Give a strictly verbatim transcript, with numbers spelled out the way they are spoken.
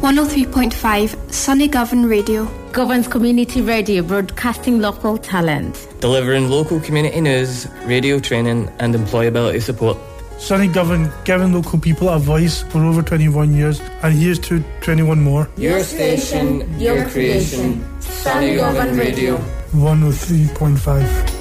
one oh three point five Sunny Govan Radio. Govan's community radio, broadcasting local talent. Delivering local community news, radio training and employability support. Sunny Govan, giving local people a voice for over twenty-one years, and here's to twenty-one more. Your station, your creation, Sunny Govan Radio. one oh three point five